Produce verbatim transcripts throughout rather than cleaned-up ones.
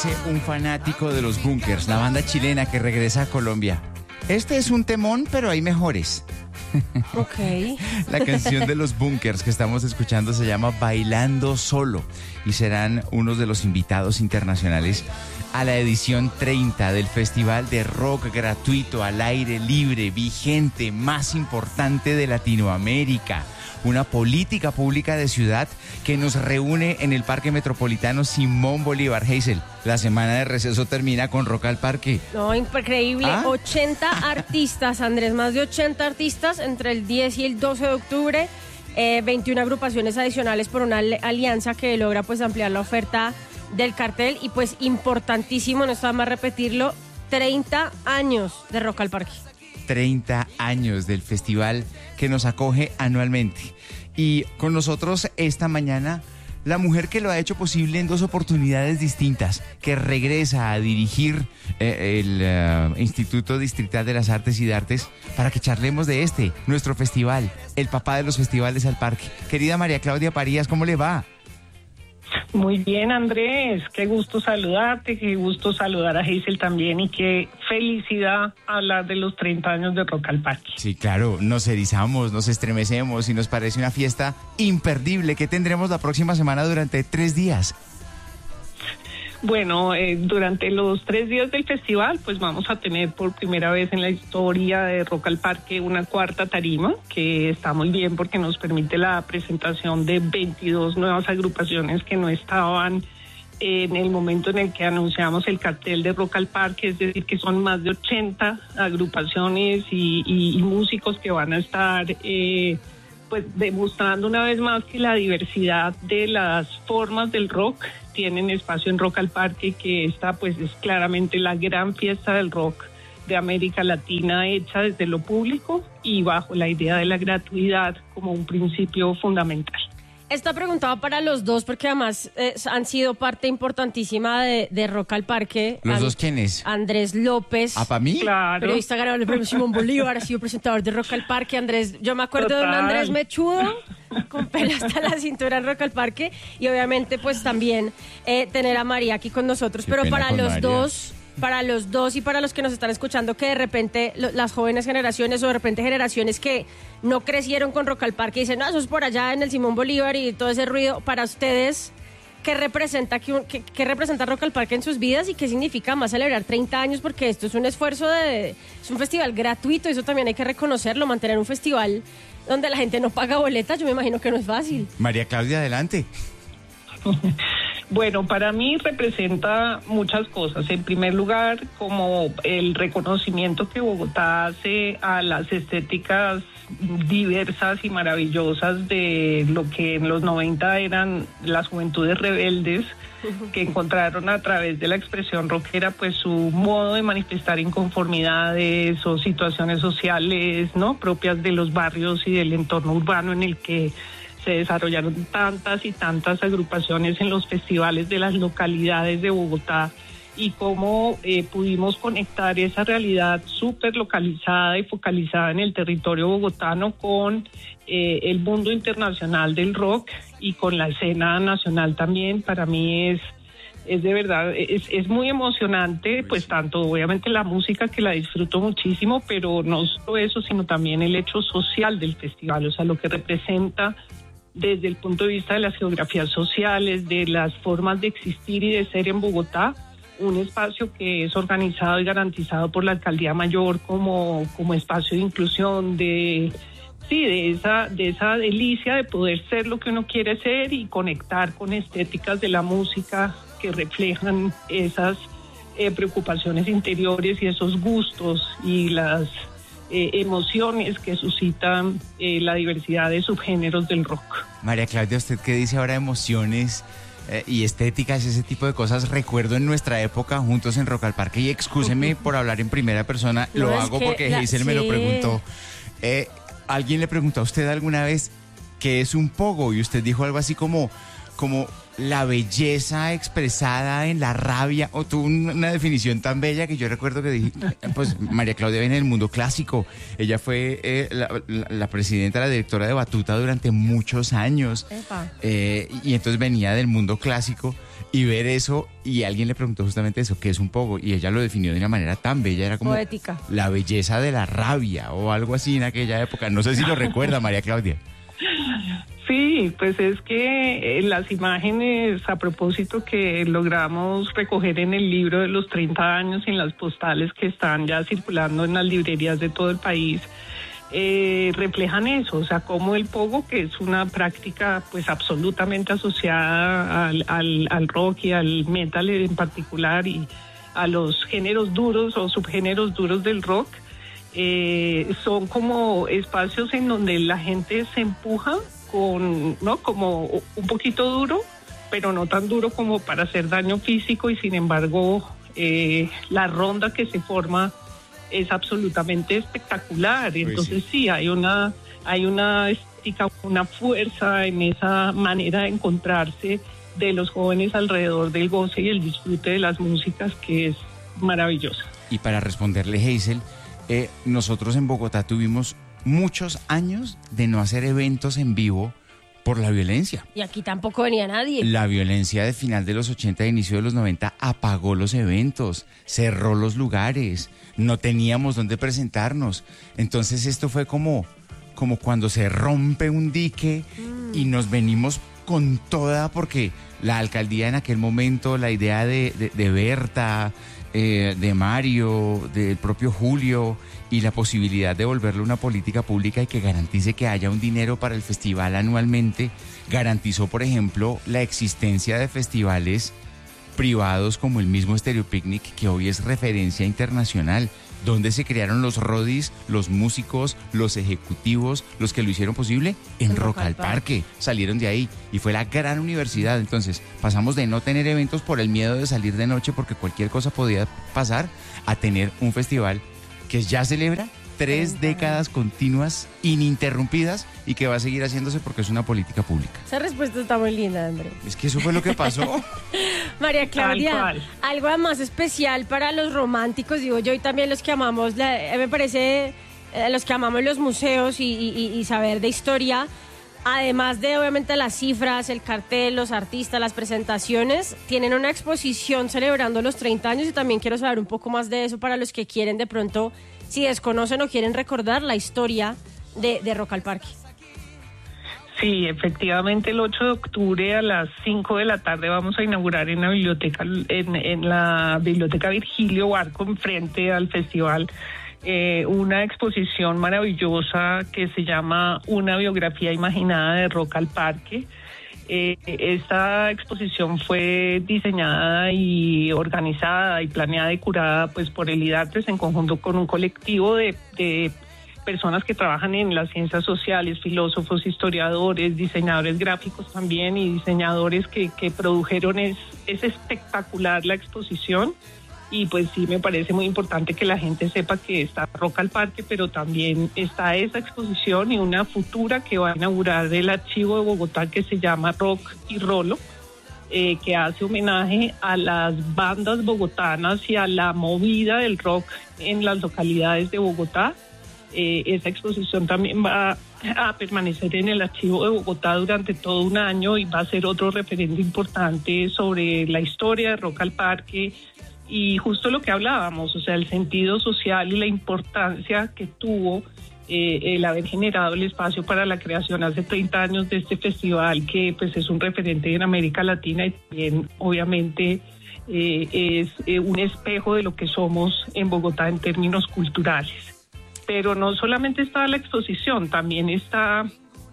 dice un fanático de los Bunkers, la banda chilena que regresa a Colombia. Este es un temón, pero hay mejores. Ok. La canción de los Bunkers que estamos escuchando se llama Bailando Solo y serán unos de los invitados internacionales a la edición treinta del Festival de Rock Gratuito al Aire Libre vigente más importante de Latinoamérica. Una política pública de ciudad que nos reúne en el Parque Metropolitano Simón Bolívar. Hazel, la semana de receso termina con Rock al Parque. No, increíble. ¿Ah? ochenta artistas, Andrés, más de ochenta artistas entre el diez y el doce de octubre. Eh, veintiuna agrupaciones adicionales por una alianza que logra pues ampliar la oferta del cartel. Y pues importantísimo, no está más repetirlo, treinta años de Rock al Parque. treinta años del festival que nos acoge anualmente. Y con nosotros esta mañana, la mujer que lo ha hecho posible en dos oportunidades distintas, que regresa a dirigir eh, el uh, Instituto Distrital de las Artes y de Artes para que charlemos de este, nuestro festival, el papá de los festivales al parque. Querida María Claudia Parías, ¿cómo le va? Muy bien, Andrés, qué gusto saludarte, qué gusto saludar a Hazel también y qué felicidad hablar de los treinta años de Rock al Parque. Sí, claro, nos erizamos, nos estremecemos y nos parece una fiesta imperdible que tendremos la próxima semana durante tres días. Bueno, eh, durante los tres días del festival, pues vamos a tener por primera vez en la historia de Rock al Parque una cuarta tarima, que está muy bien porque nos permite la presentación de veintidós nuevas agrupaciones que no estaban en el momento en el que anunciamos el cartel de Rock al Parque, es decir, que son más de ochenta agrupaciones y, y, y músicos que van a estar eh, pues demostrando una vez más que la diversidad de las formas del rock tienen espacio en Rock al Parque, que esta pues es claramente la gran fiesta del rock de América Latina hecha desde lo público y bajo la idea de la gratuidad como un principio fundamental. Esta pregunta va para los dos porque además eh, han sido parte importantísima de, de Rock al Parque. ¿Los An- dos quiénes? Andrés López. ¿Ah, para mí? Claro. Periodista ganador del premio Simón Bolívar, ha sido presentador de Rock al Parque. Andrés, yo me acuerdo Total. de un Andrés mechudo con pelo hasta la cintura en Rock al Parque y obviamente pues también eh, tener a María aquí con nosotros. Qué Pero pena para con los María. dos, para los dos y para los que nos están escuchando que de repente lo, las jóvenes generaciones o de repente generaciones que no crecieron con Rock al Parque y dicen, no, eso es por allá en el Simón Bolívar y todo ese ruido, para ustedes, ¿qué representa, qué, qué, qué representa Rock al Parque en sus vidas y qué significa más celebrar treinta años? Porque esto es un esfuerzo de, es un festival gratuito, eso también hay que reconocerlo, mantener un festival donde la gente no paga boletas, yo me imagino que no es fácil. María Claudia, adelante. Bueno, para mí representa muchas cosas. En primer lugar, como el reconocimiento que Bogotá hace a las estéticas diversas y maravillosas de lo que en los noventa eran las juventudes rebeldes, que encontraron a través de la expresión rockera pues su modo de manifestar inconformidades o situaciones sociales, ¿no?, propias de los barrios y del entorno urbano en el que se desarrollaron tantas y tantas agrupaciones en los festivales de las localidades de Bogotá, y cómo eh, pudimos conectar esa realidad súper localizada y focalizada en el territorio bogotano con eh, el mundo internacional del rock y con la escena nacional también. Para mí es es de verdad, es, es muy emocionante, pues tanto obviamente la música, que la disfruto muchísimo, pero no solo eso, sino también el hecho social del festival, o sea, lo que representa desde el punto de vista de las geografías sociales, de las formas de existir y de ser en Bogotá, un espacio que es organizado y garantizado por la Alcaldía Mayor como, como espacio de inclusión, de sí, de esa, de esa delicia de poder ser lo que uno quiere ser y conectar con estéticas de la música que reflejan esas eh, preocupaciones interiores y esos gustos y las eh, emociones que suscitan eh, la diversidad de subgéneros del rock. María Claudia, ¿usted qué dice ahora? Emociones eh, y estéticas, ese tipo de cosas. Recuerdo en nuestra época juntos en Rock al Parque, y excúseme por hablar en primera persona, No, lo es hago que porque la- Hazel me sí. lo preguntó. Eh, ¿Alguien le preguntó a usted alguna vez qué es un pogo? Y usted dijo algo así como, como la belleza expresada en la rabia, o tuvo una definición tan bella que yo recuerdo que dije, pues María Claudia viene del mundo clásico, ella fue eh, la, la, la presidenta, la directora de Batuta durante muchos años, eh, y entonces venía del mundo clásico, y ver eso, y alguien le preguntó justamente eso, ¿qué es un pogo? Y ella lo definió de una manera tan bella, era como poética, la belleza de la rabia, o algo así en aquella época, no sé si lo recuerda María Claudia. Sí, pues es que las imágenes a propósito que logramos recoger en el libro de los treinta años, en las postales que están ya circulando en las librerías de todo el país, eh, reflejan eso, o sea, como el pogo, que es una práctica pues absolutamente asociada al, al, al rock y al metal en particular y a los géneros duros o subgéneros duros del rock, eh, son como espacios en donde la gente se empuja con, ¿no? Como un poquito duro, pero no tan duro como para hacer daño físico, y sin embargo eh, la ronda que se forma es absolutamente espectacular. Entonces sí, hay una hay una estética, una fuerza en esa manera de encontrarse de los jóvenes alrededor del goce y el disfrute de las músicas, que es maravillosa. Y para responderle, Hazel, eh, nosotros en Bogotá tuvimos muchos años de no hacer eventos en vivo por la violencia. Y aquí tampoco venía nadie. La violencia de final de los ochenta e inicio de los noventa apagó los eventos, cerró los lugares, no teníamos dónde presentarnos. Entonces esto fue como, como cuando se rompe un dique mm. y nos venimos con toda, porque la alcaldía en aquel momento, la idea de, de, de Berta, eh, de Mario, del propio Julio, y la posibilidad de volverlo una política pública y que garantice que haya un dinero para el festival anualmente, garantizó, por ejemplo, la existencia de festivales privados como el mismo Stereo Picnic, que hoy es referencia internacional, donde se crearon los rodis, los músicos, los ejecutivos, los que lo hicieron posible en el Rock al Parque. Salieron de ahí y fue la gran universidad. Entonces pasamos de no tener eventos por el miedo de salir de noche porque cualquier cosa podía pasar, a tener un festival que ya celebra tres décadas continuas, ininterrumpidas, y que va a seguir haciéndose porque es una política pública. Esa respuesta está muy linda, André. Es que eso fue lo que pasó. María Claudia, algo más especial para los románticos, digo yo, y también los que amamos, la, me parece, eh, los que amamos los museos y, y, y saber de historia, además de obviamente las cifras, el cartel, los artistas, las presentaciones, tienen una exposición celebrando los treinta años, y también quiero saber un poco más de eso para los que quieren de pronto, si desconocen o quieren recordar la historia de, de Rock al Parque. Sí, efectivamente el ocho de octubre a las cinco de la tarde vamos a inaugurar en la biblioteca, en, en la biblioteca Virgilio Barco, enfrente al festival, eh, una exposición maravillosa que se llama Una biografía imaginada de Rock al Parque. Eh, esta exposición fue diseñada y organizada y planeada y curada pues por el IDARTES en conjunto con un colectivo de, de personas que trabajan en las ciencias sociales, filósofos, historiadores, diseñadores gráficos también, y diseñadores que, que produjeron. Es, es espectacular la exposición. Y pues sí, me parece muy importante que la gente sepa que está Rock al Parque, pero también está esa exposición y una futura que va a inaugurar el Archivo de Bogotá, que se llama Rock y Rolo, eh, que hace homenaje a las bandas bogotanas y a la movida del rock en las localidades de Bogotá. Eh, esa exposición también va a permanecer en el Archivo de Bogotá durante todo un año y va a ser otro referente importante sobre la historia de Rock al Parque. Y justo lo que hablábamos, o sea, el sentido social y la importancia que tuvo eh, el haber generado el espacio para la creación hace treinta años de este festival, que pues es un referente en América Latina y también obviamente eh, es eh, un espejo de lo que somos en Bogotá en términos culturales. Pero no solamente está la exposición, también está,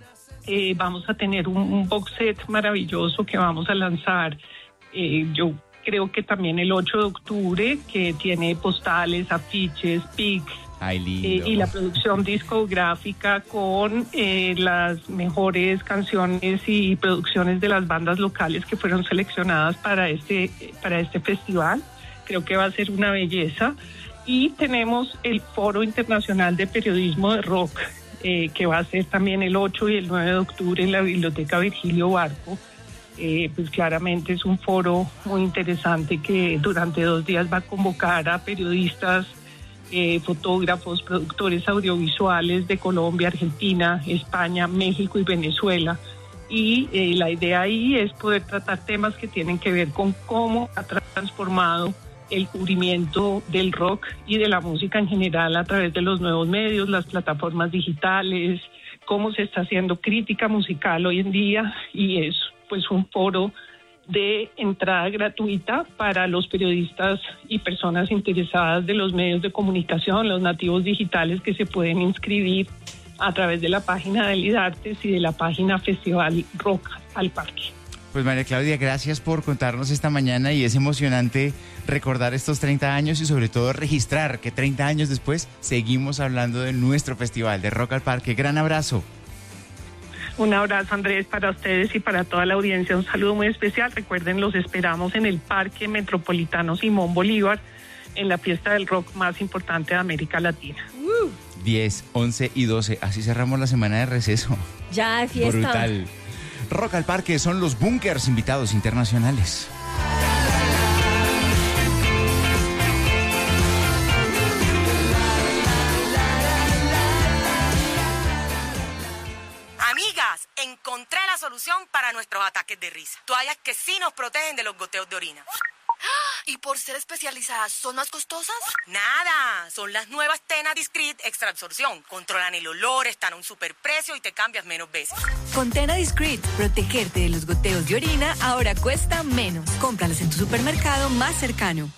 eh, vamos a tener un, un box set maravilloso que vamos a lanzar, eh, yo creo que también el ocho de octubre, que tiene postales, afiches, pics, eh, y la producción discográfica con eh, las mejores canciones y producciones de las bandas locales que fueron seleccionadas para este, para este festival. Creo que va a ser una belleza. Y tenemos el Foro Internacional de Periodismo de Rock, eh, que va a ser también el ocho y el nueve de octubre en la Biblioteca Virgilio Barco, Eh, pues claramente es un foro muy interesante que durante dos días va a convocar a periodistas, eh, fotógrafos, productores audiovisuales de Colombia, Argentina, España, México y Venezuela. Y eh, la idea ahí es poder tratar temas que tienen que ver con cómo ha transformado el cubrimiento del rock y de la música en general a través de los nuevos medios, las plataformas digitales, cómo se está haciendo crítica musical hoy en día, y es pues un foro de entrada gratuita para los periodistas y personas interesadas de los medios de comunicación, los nativos digitales, que se pueden inscribir a través de la página del IDARTES y de la página Festival Rock al Parque. Pues María Claudia, gracias por contarnos esta mañana, y es emocionante recordar estos treinta años y sobre todo registrar que treinta años después seguimos hablando de nuestro festival de Rock al Parque. Gran abrazo. Un abrazo, Andrés, para ustedes y para toda la audiencia. Un saludo muy especial. Recuerden, los esperamos en el Parque Metropolitano Simón Bolívar, en la fiesta del rock más importante de América Latina. Uh. diez, once y doce. Así cerramos la semana de receso. Ya de fiesta. Brutal. Rock al Parque son los Bunkers, invitados internacionales. Amigas, encontré la solución para nuestros ataques de risa. Toallas que sí nos protegen de los goteos de orina. ¿Y por ser especializadas son más costosas? Nada, son las nuevas Tena Discreet Extra Absorción. Controlan el olor, están a un superprecio y te cambias menos veces. Con Tena Discreet, protegerte de los goteos de orina ahora cuesta menos. Cómpralas en tu supermercado más cercano.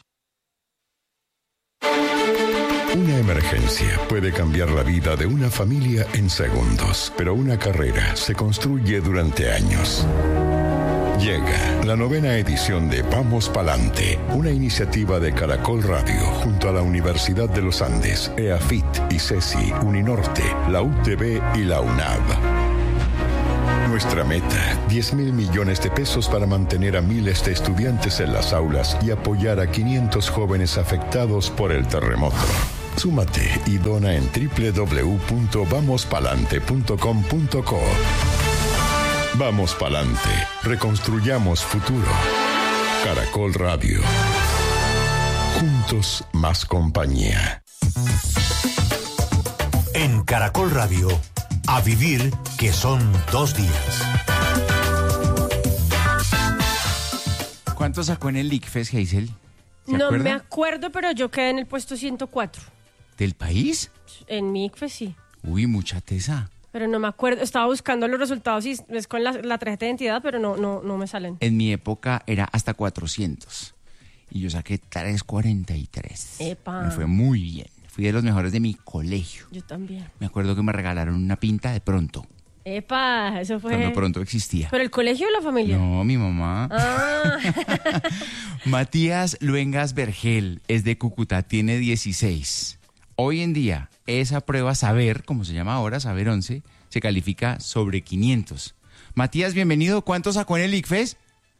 Una emergencia puede cambiar la vida de una familia en segundos, pero una carrera se construye durante años. Llega la novena edición de Vamos Palante, una iniciativa de Caracol Radio junto a la Universidad de los Andes, EAFIT, ICESI, Uninorte, la U T B y la UNAV. Nuestra meta, diez mil millones de pesos para mantener a miles de estudiantes en las aulas y apoyar a quinientos jóvenes afectados por el terremoto. Súmate y dona en doble u doble u doble u punto vamos palante punto com punto co. Vamos pa'lante, reconstruyamos futuro. Caracol Radio. Juntos más compañía. En Caracol Radio, a vivir que son dos días. ¿Cuánto sacó en el ICFES, Hazel? No acuerda? me acuerdo, pero yo quedé en el puesto ciento cuatro. ¿Del país? En mi ICFES sí. Uy, mucha tesa. Pero no me acuerdo, estaba buscando los resultados y es con la, la tarjeta de identidad, pero no, no, no me salen. En mi época era hasta cuatrocientos y yo saqué trescientos cuarenta y tres. Epa. Me fue muy bien. Fui de los mejores de mi colegio. Yo también. Me acuerdo que me regalaron una pinta de Pronto. Epa, eso fue... Cuando Pronto existía. ¿Pero el colegio o la familia? No, mi mamá. Ah. Matías Luengas Vergel es de Cúcuta, tiene dieciséis. Hoy en día, esa prueba Saber, como se llama ahora, Saber once, se califica sobre quinientos. Matías, bienvenido. ¿Cuánto sacó en el ICFES?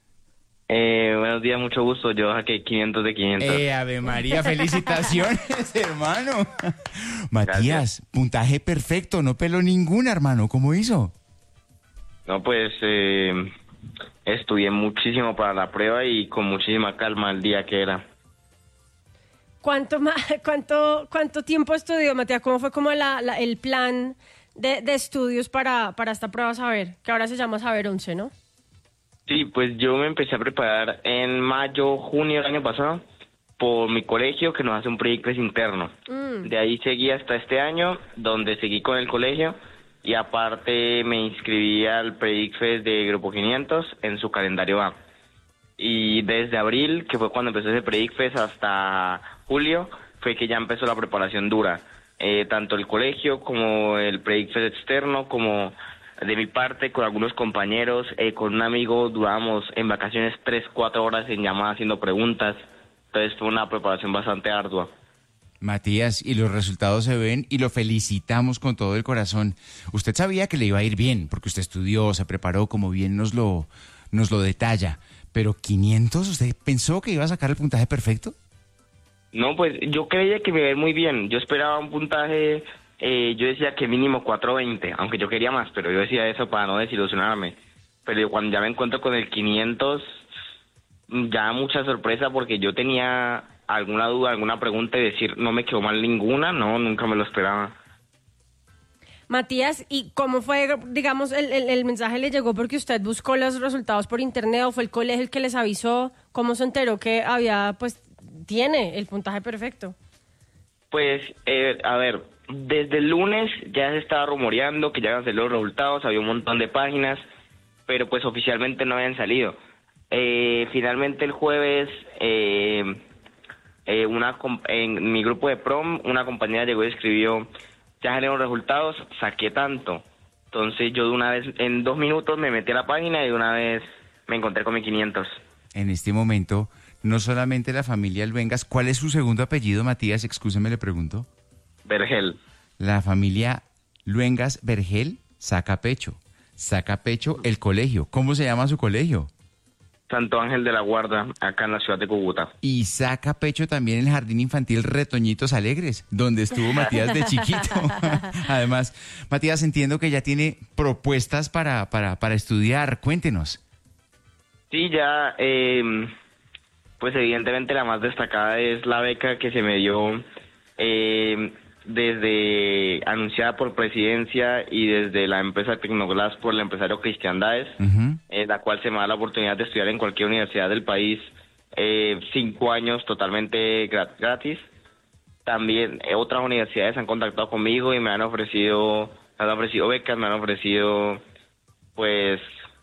Eh, buenos días, mucho gusto. Yo saqué quinientos de quinientos. Eh, Ave María, felicitaciones, hermano. Matías, Gracias. Puntaje perfecto, no peló ninguna, hermano. ¿Cómo hizo? No, pues eh, estudié muchísimo para la prueba y con muchísima calma el día que era. ¿Cuánto, ma- cuánto, cuánto tiempo estudió, Matías? ¿Cómo fue como la, la- el plan de, de estudios para, para esta prueba Saber? Que ahora se llama Saber once, ¿no? Sí, pues yo me empecé a preparar en mayo, junio del año pasado por mi colegio, que nos hace un pre-ICFES interno. Mm. De ahí seguí hasta este año, donde seguí con el colegio y aparte me inscribí al pre-ICFES de Grupo quinientos en su calendario A. Y desde abril, que fue cuando empezó ese pre-ICFES, hasta julio, fue que ya empezó la preparación dura. Eh, tanto el colegio como el pre-ICFES externo, como de mi parte con algunos compañeros, eh, con un amigo duramos en vacaciones tres, cuatro horas en llamada haciendo preguntas. Entonces fue una preparación bastante ardua. Matías, y los resultados se ven y lo felicitamos con todo el corazón. Usted sabía que le iba a ir bien, porque usted estudió, se preparó, como bien nos lo, nos lo detalla. Pero quinientos, ¿usted pensó que iba a sacar el puntaje perfecto? No, pues yo creía que me iba a ir muy bien. Yo esperaba un puntaje, eh, yo decía que mínimo cuatrocientos veinte, aunque yo quería más, pero yo decía eso para no desilusionarme. pero cuando ya me encuentro con el quinientos, ya mucha sorpresa porque yo tenía alguna duda, alguna pregunta y decir, no me quedó mal ninguna, no, nunca me lo esperaba. Matías, ¿y cómo fue, digamos, el, el, el mensaje le llegó porque usted buscó los resultados por internet o fue el colegio el que les avisó? ¿Cómo se enteró que había, pues, tiene el puntaje perfecto? Pues, eh, a ver, desde el lunes ya se estaba rumoreando que ya iban a salir los resultados, había un montón de páginas, pero pues oficialmente no habían salido. Eh, finalmente el jueves, eh, eh, una en mi grupo de prom, una compañera llegó y escribió, ya salieron los resultados, saqué tanto. Entonces yo de una vez, en dos minutos me metí a la página y de una vez me encontré con mi quinientos. En este momento, no solamente la familia Luengas, ¿cuál es su segundo apellido, Matías? Excúseme, le pregunto. Vergel. La familia Luengas Vergel saca pecho. Saca pecho el colegio. ¿Cómo se llama su colegio? Santo Ángel de la Guarda, acá en la ciudad de Cúcuta. Y saca pecho también el Jardín Infantil Retoñitos Alegres, donde estuvo Matías de chiquito. Además, Matías, entiendo que ya tiene propuestas para, para, para estudiar. Cuéntenos. Sí, ya, eh, pues evidentemente la más destacada es la beca que se me dio eh, desde anunciada por Presidencia y desde la empresa Tecnoglass por el empresario Cristian Daes, uh-huh. en la cual se me da la oportunidad de estudiar en cualquier universidad del país eh, cinco años totalmente gratis. También eh, otras universidades han contactado conmigo y me han ofrecido, me han ofrecido becas, me han ofrecido, pues,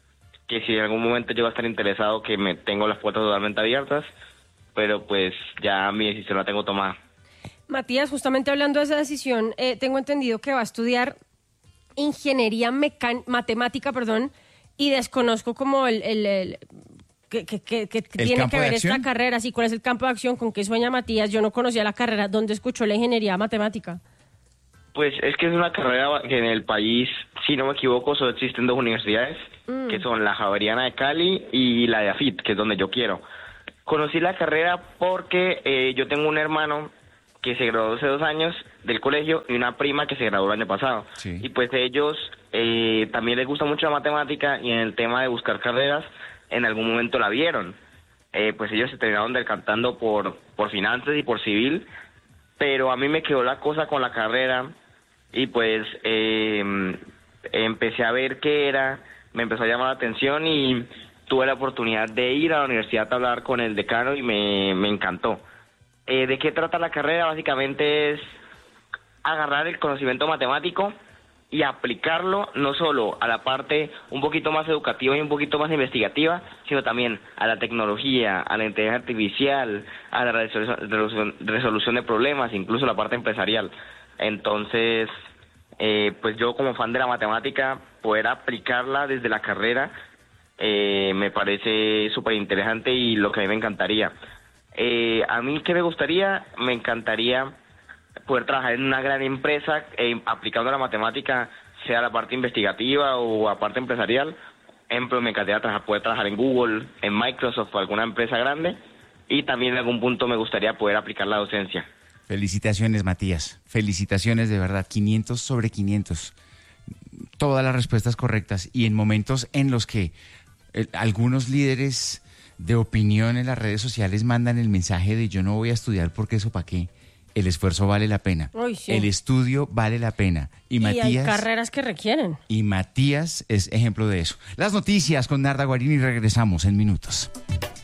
que si en algún momento yo voy a estar interesado, que me tengo las puertas totalmente abiertas, pero pues ya mi decisión la tengo tomada. Matías, justamente hablando de esa decisión, eh, tengo entendido que va a estudiar ingeniería mecan- matemática, perdón, y desconozco como el, el, el que, que, que, que tiene que ver esta carrera, así, cuál es el campo de acción, con qué sueña Matías. Yo no conocía la carrera, ¿dónde escuchó la ingeniería matemática? Pues es que es una carrera que en el país, si no me equivoco, solo existen dos universidades, mm. que son la Javeriana de Cali y la de AFIT, que es donde yo quiero. Conocí la carrera porque eh, yo tengo un hermano que se graduó hace dos años del colegio y una prima que se graduó el año pasado. Sí. Y pues ellos eh, también les gusta mucho la matemática y en el tema de buscar carreras, en algún momento la vieron. Eh, pues ellos se terminaron decantando por, por finanzas y por civil, pero a mí me quedó la cosa con la carrera y pues eh, empecé a ver qué era, me empezó a llamar la atención y tuve la oportunidad de ir a la universidad a hablar con el decano y me, me encantó. Eh, ¿De qué trata la carrera? Básicamente es agarrar el conocimiento matemático y aplicarlo no solo a la parte un poquito más educativa y un poquito más investigativa, sino también a la tecnología, a la inteligencia artificial, a la resolución, resolución de problemas, incluso la parte empresarial. Entonces, eh, pues yo como fan de la matemática, poder aplicarla desde la carrera eh, me parece súper interesante y lo que a mí me encantaría. Eh, a mí, ¿qué me gustaría? Me encantaría poder trabajar en una gran empresa eh, aplicando la matemática, sea la parte investigativa o la parte empresarial. Ejemplo, me encantaría trabajar, poder trabajar en Google, en Microsoft o alguna empresa grande. Y también en algún punto me gustaría poder aplicar la docencia. Felicitaciones, Matías. Felicitaciones, de verdad. quinientos sobre quinientos. Todas las respuestas correctas. Y en momentos en los que eh, algunos líderes de opinión en las redes sociales mandan el mensaje de yo no voy a estudiar porque eso para qué. El esfuerzo vale la pena. Uy, sí. El estudio vale la pena. Y, y Matías, hay carreras que requieren. Y Matías es ejemplo de eso. Las noticias con Narda Guarini, regresamos en minutos.